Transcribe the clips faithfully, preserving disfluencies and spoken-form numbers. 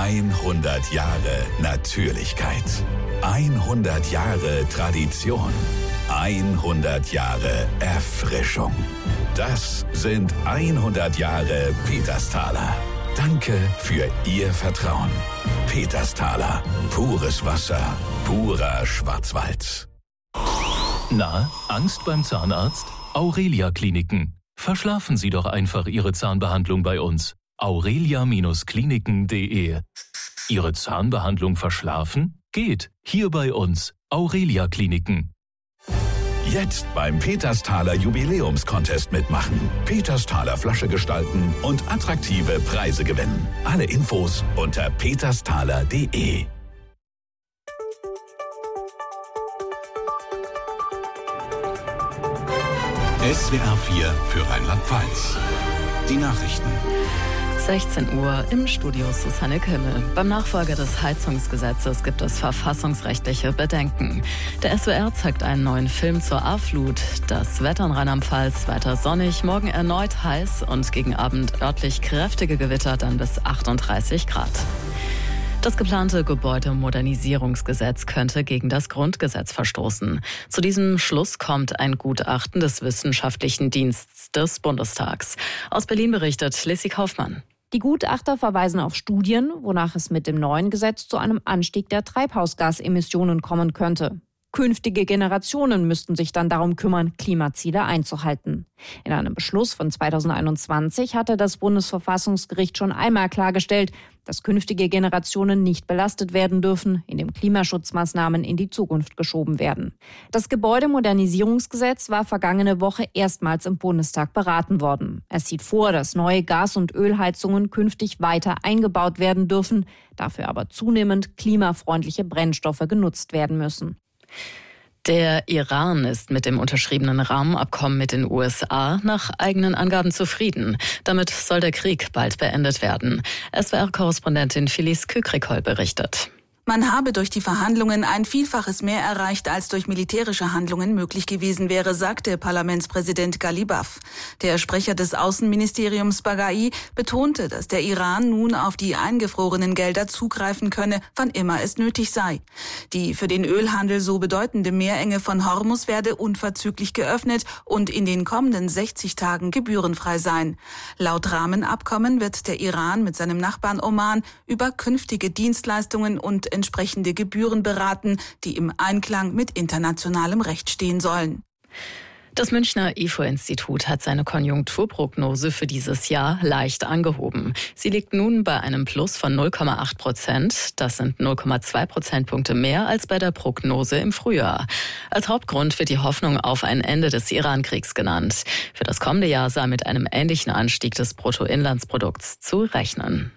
hundert Jahre Natürlichkeit. hundert Jahre Tradition. hundert Jahre Erfrischung. Das sind hundert Jahre Petersthaler. Danke für Ihr Vertrauen. Petersthaler. Pures Wasser. Purer Schwarzwald. Na, Angst beim Zahnarzt? Aurelia Kliniken. Verschlafen Sie doch einfach Ihre Zahnbehandlung bei uns. aurelia Kliniken punkt de. Ihre Zahnbehandlung verschlafen? Geht. Hier bei uns. Aurelia Kliniken. Jetzt beim Petersthaler Jubiläumscontest mitmachen. Petersthaler Flasche gestalten und attraktive Preise gewinnen. Alle Infos unter petersthaler punkt de. S W R vier für Rheinland-Pfalz. Die Nachrichten. sechzehn Uhr im Studio Susanne Kimmel. Beim Nachfolger des Heizungsgesetzes gibt es verfassungsrechtliche Bedenken. Der S W R zeigt einen neuen Film zur A-Flut. Das Wetter in Rheinland-Pfalz weiter sonnig, morgen erneut heiß und gegen Abend örtlich kräftige Gewitter, dann bis achtunddreißig Grad. Das geplante Gebäudemodernisierungsgesetz könnte gegen das Grundgesetz verstoßen. Zu diesem Schluss kommt ein Gutachten des Wissenschaftlichen Dienstes des Bundestags. Aus Berlin berichtet Lissy Kaufmann. Die Gutachter verweisen auf Studien, wonach es mit dem neuen Gesetz zu einem Anstieg der Treibhausgasemissionen kommen könnte. Künftige Generationen müssten sich dann darum kümmern, Klimaziele einzuhalten. In einem Beschluss von zweitausendeinundzwanzig hatte das Bundesverfassungsgericht schon einmal klargestellt, dass künftige Generationen nicht belastet werden dürfen, indem Klimaschutzmaßnahmen in die Zukunft geschoben werden. Das Gebäudemodernisierungsgesetz war vergangene Woche erstmals im Bundestag beraten worden. Es sieht vor, dass neue Gas- und Ölheizungen künftig weiter eingebaut werden dürfen, dafür aber zunehmend klimafreundliche Brennstoffe genutzt werden müssen. Der Iran ist mit dem unterschriebenen Rahmenabkommen mit den U S A nach eigenen Angaben zufrieden. Damit soll der Krieg bald beendet werden. S W R-Korrespondentin Felice Kükrikol berichtet. Man habe durch die Verhandlungen ein Vielfaches mehr erreicht, als durch militärische Handlungen möglich gewesen wäre, sagte Parlamentspräsident Ghalibaf. Der Sprecher des Außenministeriums Baghai betonte, dass der Iran nun auf die eingefrorenen Gelder zugreifen könne, wann immer es nötig sei. Die für den Ölhandel so bedeutende Meerenge von Hormuz werde unverzüglich geöffnet und in den kommenden sechzig Tagen gebührenfrei sein. Laut Rahmenabkommen wird der Iran mit seinem Nachbarn Oman über künftige Dienstleistungen und entsprechende Gebühren beraten, die im Einklang mit internationalem Recht stehen sollen. Das Münchner I F O-Institut hat seine Konjunkturprognose für dieses Jahr leicht angehoben. Sie liegt nun bei einem Plus von null Komma acht Prozent. Das sind null Komma zwei Prozentpunkte mehr als bei der Prognose im Frühjahr. Als Hauptgrund wird die Hoffnung auf ein Ende des Iran-Kriegs genannt. Für das kommende Jahr sei mit einem ähnlichen Anstieg des Bruttoinlandsprodukts zu rechnen.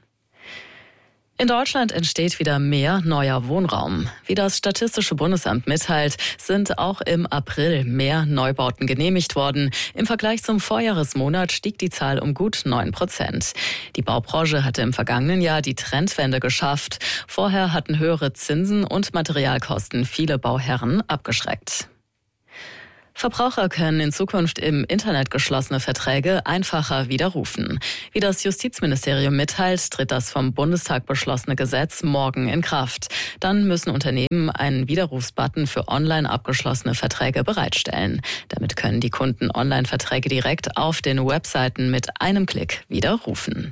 In Deutschland entsteht wieder mehr neuer Wohnraum. Wie das Statistische Bundesamt mitteilt, sind auch im April mehr Neubauten genehmigt worden. Im Vergleich zum Vorjahresmonat stieg die Zahl um gut neun Prozent. Die Baubranche hatte im vergangenen Jahr die Trendwende geschafft. Vorher hatten höhere Zinsen und Materialkosten viele Bauherren abgeschreckt. Verbraucher können in Zukunft im Internet geschlossene Verträge einfacher widerrufen. Wie das Justizministerium mitteilt, tritt das vom Bundestag beschlossene Gesetz morgen in Kraft. Dann müssen Unternehmen einen Widerrufsbutton für online abgeschlossene Verträge bereitstellen. Damit können die Kunden Online-Verträge direkt auf den Webseiten mit einem Klick widerrufen.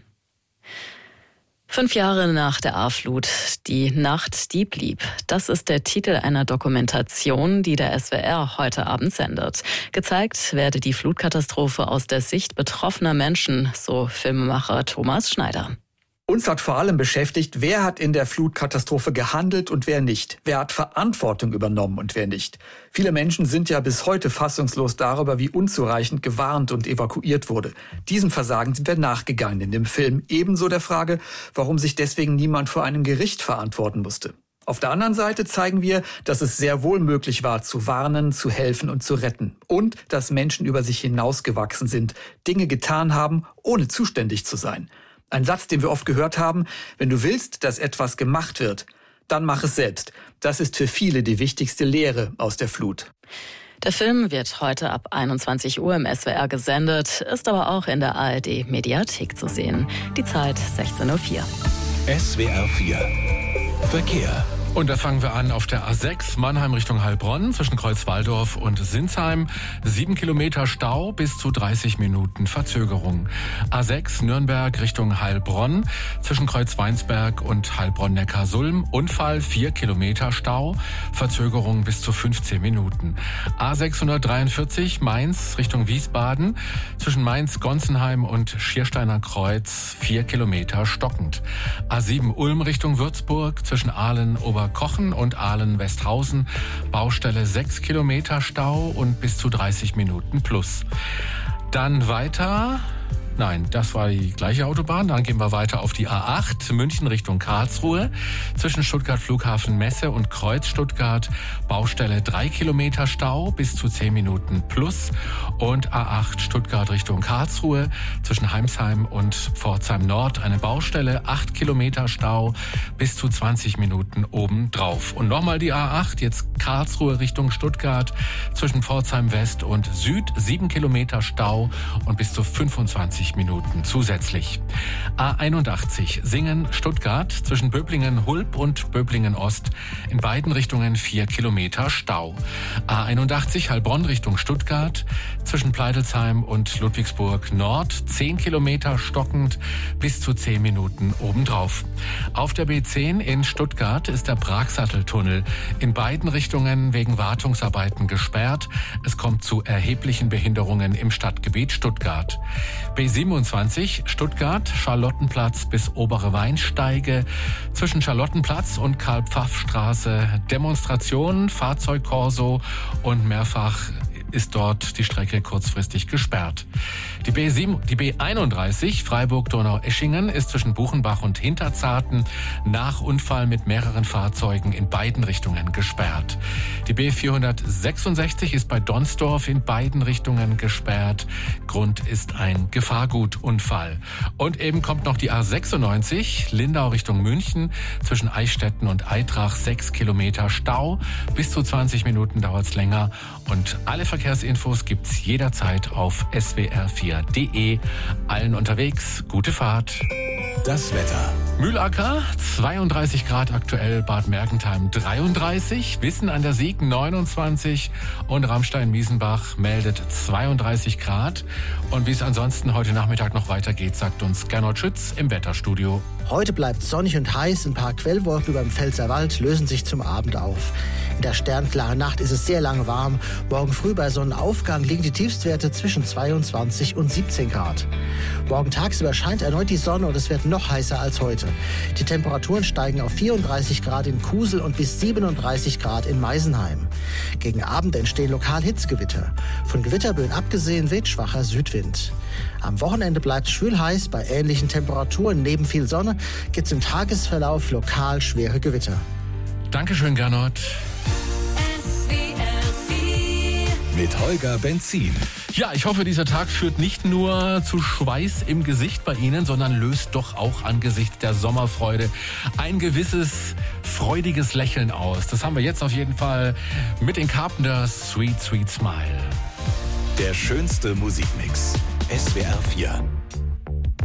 Fünf Jahre nach der A-Flut, die Nacht, die blieb. Das ist der Titel einer Dokumentation, die der S W R heute Abend sendet. Gezeigt werde die Flutkatastrophe aus der Sicht betroffener Menschen, so Filmemacher Thomas Schneider. Uns hat vor allem beschäftigt, wer hat in der Flutkatastrophe gehandelt und wer nicht. Wer hat Verantwortung übernommen und wer nicht. Viele Menschen sind ja bis heute fassungslos darüber, wie unzureichend gewarnt und evakuiert wurde. Diesem Versagen sind wir nachgegangen in dem Film. Ebenso der Frage, warum sich deswegen niemand vor einem Gericht verantworten musste. Auf der anderen Seite zeigen wir, dass es sehr wohl möglich war, zu warnen, zu helfen und zu retten. Und dass Menschen über sich hinausgewachsen sind, Dinge getan haben, ohne zuständig zu sein. Ein Satz, den wir oft gehört haben: Wenn du willst, dass etwas gemacht wird, dann mach es selbst. Das ist für viele die wichtigste Lehre aus der Flut. Der Film wird heute ab einundzwanzig Uhr im S W R gesendet, ist aber auch in der A R D-Mediathek zu sehen. Die Zeit sechzehn Uhr vier. S W R vier Verkehr. Und da fangen wir an auf der A sechs, Mannheim Richtung Heilbronn, zwischen Kreuzwaldorf und Sinsheim. Sieben Kilometer Stau, bis zu dreißig Minuten Verzögerung. A sechs, Nürnberg Richtung Heilbronn, zwischen Kreuzweinsberg und Heilbronn-Neckarsulm. Unfall, vier Kilometer Stau, Verzögerung bis zu fünfzehn Minuten. A sechshundertdreiundvierzig, Mainz Richtung Wiesbaden, zwischen Mainz-Gonzenheim und Schiersteiner Kreuz, vier Kilometer stockend. A sieben, Ulm Richtung Würzburg, zwischen Aalen, Ober Kochen und Aalen-Westhausen. Baustelle sechs Kilometer Stau und bis zu dreißig Minuten plus. Dann weiter... Nein, das war die gleiche Autobahn. Dann gehen wir weiter auf die A acht, München Richtung Karlsruhe. Zwischen Stuttgart Flughafen Messe und Kreuz Stuttgart. Baustelle drei Kilometer Stau, bis zu zehn Minuten plus. Und A acht Stuttgart Richtung Karlsruhe. Zwischen Heimsheim und Pforzheim Nord eine Baustelle, acht Kilometer Stau, bis zu zwanzig Minuten obendrauf. Und nochmal die A acht, jetzt Karlsruhe Richtung Stuttgart. Zwischen Pforzheim West und Süd, sieben Kilometer Stau und bis zu fünfundzwanzig Minuten zusätzlich. A einundachtzig, Singen, Stuttgart, zwischen Böblingen-Hulb und Böblingen-Ost. In beiden Richtungen vier Kilometer Stau. A einundachtzig, Heilbronn Richtung Stuttgart, zwischen Pleidelsheim und Ludwigsburg Nord, zehn Kilometer stockend, bis zu zehn Minuten obendrauf. Auf der B zehn in Stuttgart ist der Bragsatteltunnel in beiden Richtungen wegen Wartungsarbeiten gesperrt. Es kommt zu erheblichen Behinderungen im Stadtgebiet Stuttgart. B siebenundzwanzig, Stuttgart, Charlottenplatz bis Obere Weinsteige. Zwischen Charlottenplatz und Karl-Pfaff-Straße Demonstrationen, Fahrzeugkorso und mehrfach ist dort die Strecke kurzfristig gesperrt. Die B sieben, die B einunddreißig, Freiburg-Donaueschingen, ist zwischen Buchenbach und Hinterzarten nach Unfall mit mehreren Fahrzeugen in beiden Richtungen gesperrt. Die B vierhundertsechsundsechzig ist bei Donsdorf in beiden Richtungen gesperrt. Grund ist ein Gefahrgutunfall. Und eben kommt noch die A sechsundneunzig, Lindau Richtung München, zwischen Eichstätten und Eitrach, sechs Kilometer Stau. Bis zu zwanzig Minuten dauert es länger. Und alle Verkehrsinfos gibt's jederzeit auf S W R vier punkt de. Allen unterwegs, gute Fahrt. Das Wetter. Mühlacker, zweiunddreißig Grad aktuell, Bad Mergentheim dreiunddreißig, Wissen an der Sieg neunundzwanzig und Ramstein-Miesenbach meldet zweiunddreißig Grad. Und wie es ansonsten heute Nachmittag noch weitergeht, sagt uns Gernot Schütz im Wetterstudio. Heute bleibt sonnig und heiß, ein paar Quellwolken über dem Pfälzerwald lösen sich zum Abend auf. In der sternklaren Nacht ist es sehr lange warm. Morgen früh bei Sonnenaufgang liegen die Tiefstwerte zwischen zweiundzwanzig und siebzehn Grad. Morgen tagsüber scheint erneut die Sonne und es wird noch heißer als heute. Die Temperaturen steigen auf vierunddreißig Grad in Kusel und bis siebenunddreißig Grad in Meisenheim. Gegen Abend entstehen lokal Hitzgewitter. Von Gewitterböen abgesehen weht schwacher Südwind. Am Wochenende bleibt es schwül heiß. Bei ähnlichen Temperaturen neben viel Sonne gibt es im Tagesverlauf lokal schwere Gewitter. Dankeschön, Gernot. Mit Holger Benzin. Ja, ich hoffe, dieser Tag führt nicht nur zu Schweiß im Gesicht bei Ihnen, sondern löst doch auch angesichts der Sommerfreude ein gewisses freudiges Lächeln aus. Das haben wir jetzt auf jeden Fall mit den Carpenters Sweet Sweet Smile. Der schönste Musikmix. S W R vier.